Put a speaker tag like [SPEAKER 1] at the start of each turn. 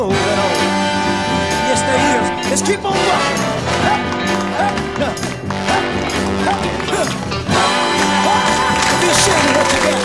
[SPEAKER 1] Yes, there is. Let's keep on rocking. Don't be ashamed of what you got.